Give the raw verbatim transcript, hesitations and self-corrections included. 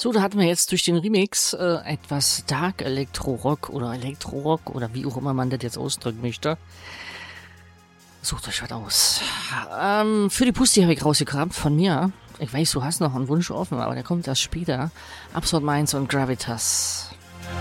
So, da hatten wir jetzt durch den Remix äh, etwas Dark Elektro-Rock oder Elektro-Rock oder wie auch immer man das jetzt ausdrücken möchte. Sucht euch was aus. Ähm, für die Pusti habe ich rausgekramt von mir. Ich weiß, du hast noch einen Wunsch offen, aber der kommt erst später. Absurd Minds und Gravitas.